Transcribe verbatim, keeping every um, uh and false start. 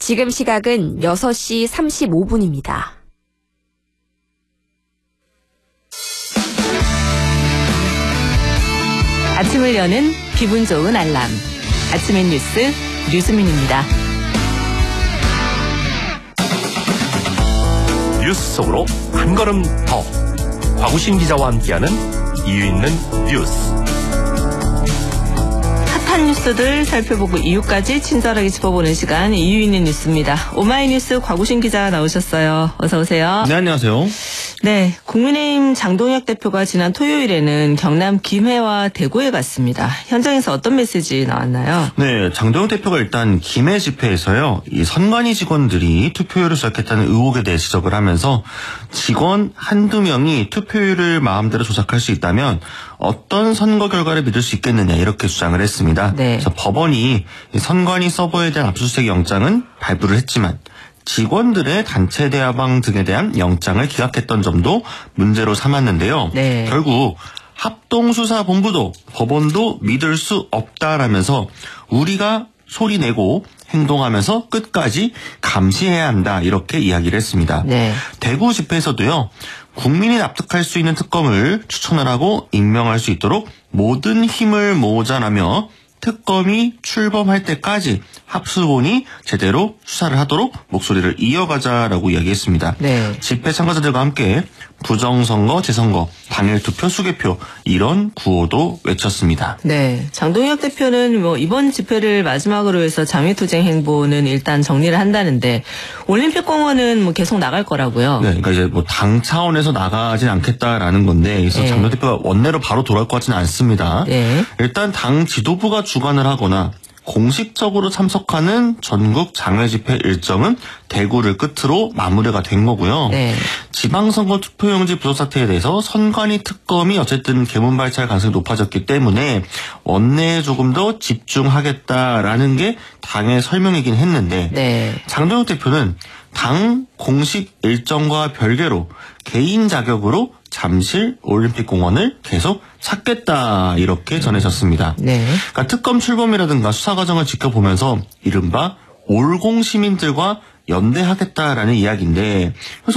지금 시각은 여섯 시 삼십오 분입니다. 아침을 여는 기분 좋은 알람. 아침의 뉴스 류수민입니다. 뉴스 속으로 한 걸음 더. 곽우신 기자와 함께하는 이유 있는 뉴스. 핫한 뉴스들 살펴보고 이유까지 친절하게 짚어보는 시간 이유 있는 뉴스입니다. 오마이뉴스 곽우신 기자 나오셨어요. 어서 오세요. 네, 안녕하세요. 네, 국민의힘 장동혁 대표가 지난 토요일에는 경남 김해와 대구에 갔습니다. 현장에서 어떤 메시지 나왔나요? 네, 장동혁 대표가 일단 김해 집회에서요, 이 선관위 직원들이 투표율을 조작했다는 의혹에 대해 지적을 하면서 직원 한두 명이 투표율을 마음대로 조작할 수 있다면 어떤 선거 결과를 믿을 수 있겠느냐 이렇게 주장을 했습니다. 네. 그래서 법원이 선관위 서버에 대한 압수수색 영장은 발부를 했지만 직원들의 단체 대화방 등에 대한 영장을 기각했던 점도 문제로 삼았는데요. 네. 결국 합동수사본부도 법원도 믿을 수 없다라면서 우리가 소리내고 행동하면서 끝까지 감시해야 한다 이렇게 이야기를 했습니다. 네. 대구 집회에서도요. 국민이 납득할 수 있는 특검을 추천을 하고 임명할 수 있도록 모든 힘을 모으자라며 특검이 출범할 때까지 합수본이 제대로 수사를 하도록 목소리를 이어가자라고 이야기했습니다. 네. 집회 참가자들과 함께 부정선거, 재선거, 당일투표, 수개표 이런 구호도 외쳤습니다. 네, 장동혁 대표는 뭐 이번 집회를 마지막으로 해서 장외투쟁 행보는 일단 정리를 한다는데 올림픽공원은 뭐 계속 나갈 거라고요. 네, 그러니까 이제 뭐 당 차원에서 나가진 않겠다라는 건데, 그래서 네. 장동혁 대표가 원내로 바로 돌아올 것 같지는 않습니다. 네. 일단 당 지도부가 주관을 하거나 공식적으로 참석하는 전국 장외집회 일정은 대구를 끝으로 마무리가 된 거고요. 네. 지방선거 투표용지 부족 사태에 대해서 선관위 특검이 어쨌든 개문 발차할 가능성이 높아졌기 때문에 원내에 조금 더 집중하겠다라는 게 당의 설명이긴 했는데 네. 장동혁 대표는 당 공식 일정과 별개로 개인 자격으로 잠실 올림픽공원을 계속 찾겠다 이렇게 전해졌습니다. 네. 그러니까 특검 출범이라든가 수사 과정을 지켜보면서 이른바 올공 시민들과 연대하겠다라는 이야기인데